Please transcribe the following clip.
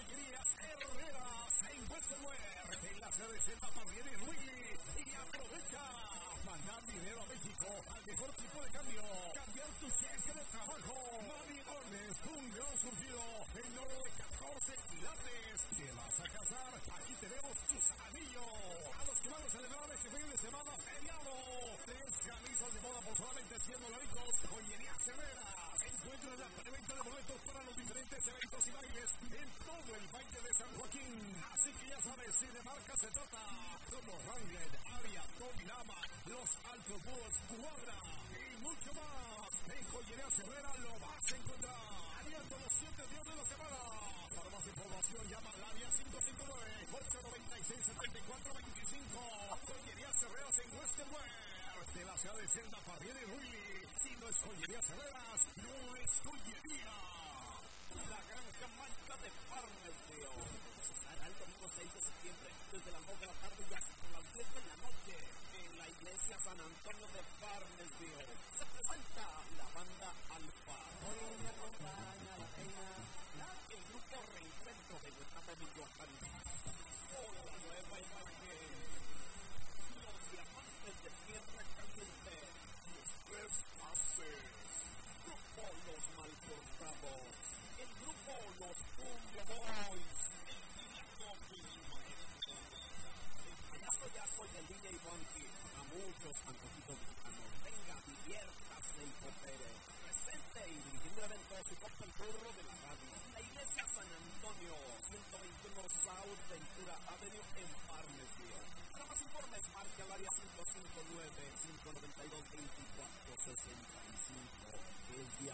Joyerías Herreras en Westerware, en la sede de Santa María de Ruiz. Y aprovecha. Mandar dinero a México al mejor tipo de cambio. Cambiar tu cheque de trabajo. Money Orders, un gran surgido en oro de 14 quilates. ¿Te vas a casar? Aquí tenemos tus anillos. A los que van a celebrar este fin de semana feriado. 3 camisas de moda por solamente $100. Joyería Herreras. Encuentra la preventa de boletos para los diferentes eventos y bailes en todo el Valle de San Joaquín. Así que ya sabes, si de marca se trata, somos Wrangler, Aria, Tommy Lama, los Alto Bus, Cuadra y mucho más. En Joyería Herrera lo vas a encontrar. Abierto los 7 días de la semana. Para más información llama al área 559-896-7425. Joyería Herreras en Westerware. De la ciudad de Senda, Parriel y Ruili. Si no es Joyería Herreras, no es joyería. La granja marca de Farmersville. Estará el domingo 6 de septiembre, desde las 2 de la tarde y hasta las 10 de la noche, en la iglesia San Antonio de Farmersville. Se presenta la banda Alfa. El grupo Reinvento de Guetapa, Michoacán. Hola nueva imagen. Los diamantes de tierra caliente. Los tres pases. Grupo Los Malportados. El grupo Los Cumbia Boys. El directo de su maestro. El payaso ya soy el DJ Monkey. A muchos antojitos mexicanos. Venga, diviértase y coopere. Presente y dirigiendo el evento su copa el burro de la radio. La iglesia San Antonio, 121 South Ventura Avenue en Farmersville. Para más informes, marque al área 559-592-2465. El